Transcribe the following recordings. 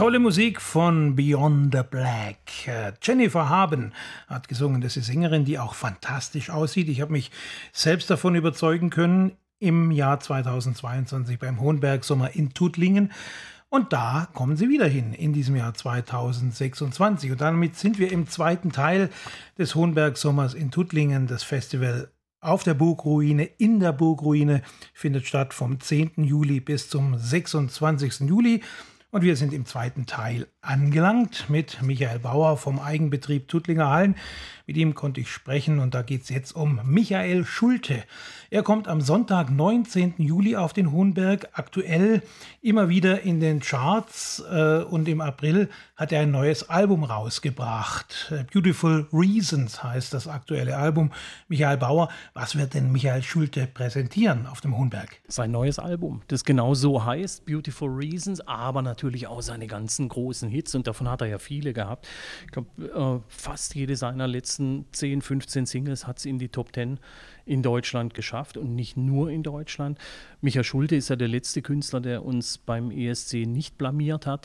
Tolle Musik von Beyond the Black. Jennifer Haben hat gesungen. Das ist eine Sängerin, die auch fantastisch aussieht. Ich habe mich selbst davon überzeugen können im Jahr 2022 beim Hohenberg Sommer in Tuttlingen. Und da kommen sie wieder hin in diesem Jahr 2026. Und damit sind wir im zweiten Teil des Hohenberg Sommers in Tuttlingen. Das Festival auf der Burgruine, in der Burgruine, findet statt vom 10. Juli bis zum 26. Juli. Und wir sind im zweiten Teil angelangt mit Michael Bauer vom Eigenbetrieb Tuttlinger Hallen. Mit ihm konnte ich sprechen und da geht es jetzt um Michael Schulte. Er kommt am Sonntag, 19. Juli auf den Hohenberg, aktuell immer wieder in den Charts und im April hat er ein neues Album rausgebracht. Beautiful Reasons heißt das aktuelle Album. Michael Bauer, was wird denn Michael Schulte präsentieren auf dem Hohenberg? Sein neues Album, das genau so heißt, Beautiful Reasons, aber natürlich auch seine ganzen großen Hits und davon hat er ja viele gehabt. Ich glaube, fast jede seiner letzten 10, 15 Singles hat es in die Top 10 in Deutschland geschafft und nicht nur in Deutschland. Michael Schulte ist ja der letzte Künstler, der uns beim ESC nicht blamiert hat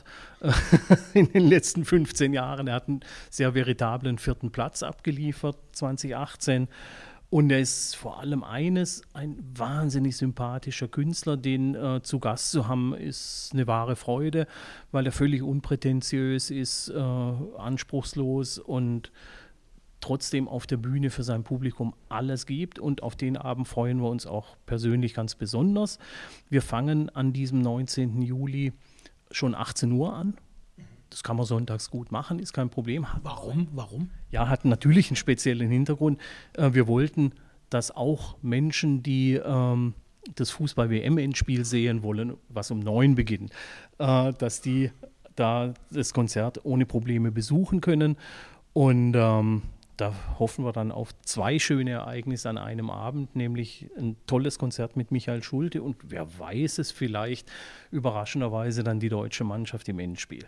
in den letzten 15 Jahren. Er hat einen sehr veritablen 4. Platz abgeliefert, 2018. Und er ist vor allem ein wahnsinnig sympathischer Künstler, den zu Gast zu haben, ist eine wahre Freude, weil er völlig unprätentiös ist, anspruchslos und trotzdem auf der Bühne für sein Publikum alles gibt. Und auf den Abend freuen wir uns auch persönlich ganz besonders. Wir fangen an diesem 19. Juli schon 18 Uhr an. Das kann man sonntags gut machen, ist kein Problem. Warum? Ja, hat natürlich einen speziellen Hintergrund. Wir wollten, dass auch Menschen, die das Fußball-WM-Endspiel sehen wollen, was um 9 beginnt, dass die da das Konzert ohne Probleme besuchen können. Und da hoffen wir dann auf 2 schöne Ereignisse an einem Abend, nämlich ein tolles Konzert mit Michael Schulte und wer weiß es vielleicht überraschenderweise dann die deutsche Mannschaft im Endspiel.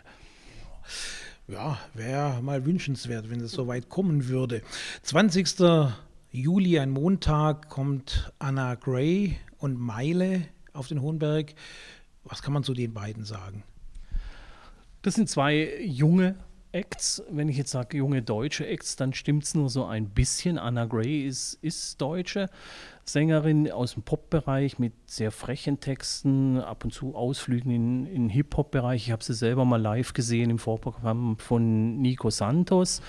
Ja, wäre mal wünschenswert, wenn es so weit kommen würde. 20. Juli, ein Montag, kommt Anna Gray und Meile auf den Hohenberg. Was kann man zu den beiden sagen? Das sind 2 junge Acts. Wenn ich jetzt sage junge deutsche Acts, dann stimmt es nur so ein bisschen. Anna Gray ist deutsche Sängerin aus dem Pop-Bereich mit sehr frechen Texten, ab und zu Ausflügen in den Hip-Hop-Bereich. Ich habe sie selber mal live gesehen im Vorprogramm von Nico Santos.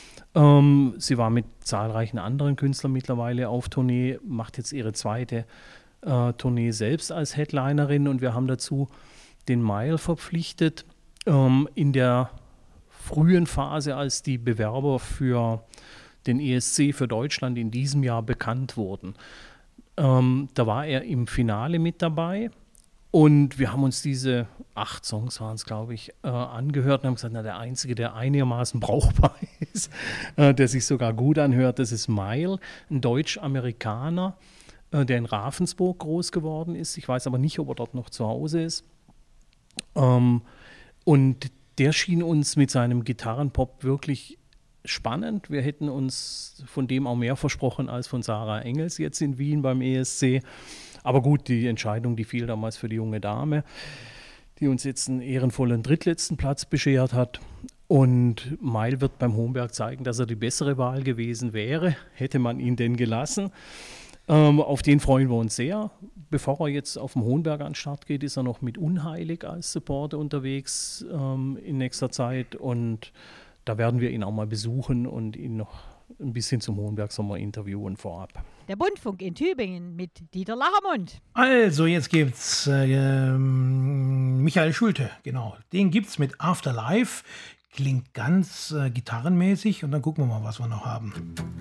Sie war mit zahlreichen anderen Künstlern mittlerweile auf Tournee, macht jetzt ihre zweite Tournee selbst als Headlinerin und wir haben dazu den Mile verpflichtet. In der frühen Phase, als die Bewerber für den ESC für Deutschland in diesem Jahr bekannt wurden. Da war er im Finale mit dabei und wir haben uns diese 8 Songs waren es, glaube ich, angehört und haben gesagt, na, der Einzige, der einigermaßen brauchbar ist, der sich sogar gut anhört, das ist Mile, ein Deutsch-Amerikaner, der in Ravensburg groß geworden ist. Ich weiß aber nicht, ob er dort noch zu Hause ist. Und der schien uns mit seinem Gitarrenpop wirklich spannend. Wir hätten uns von dem auch mehr versprochen als von Sarah Engels jetzt in Wien beim ESC. Aber gut, die Entscheidung, die fiel damals für die junge Dame, die uns jetzt einen ehrenvollen drittletzten Platz beschert hat. Und Mile wird beim Hohenberg zeigen, dass er die bessere Wahl gewesen wäre, hätte man ihn denn gelassen. Auf den freuen wir uns sehr. Bevor er jetzt auf dem Hohenberg an den Start geht, ist er noch mit Unheilig als Supporter unterwegs in nächster Zeit. Und da werden wir ihn auch mal besuchen und ihn noch ein bisschen zum Hohenberg Sommer interviewen vorab. Der Bundfunk in Tübingen mit Dieter Lachermund. Also, jetzt gibt's Michael Schulte, genau. Den gibt's mit Afterlife. Klingt ganz gitarrenmäßig und dann gucken wir mal, was wir noch haben.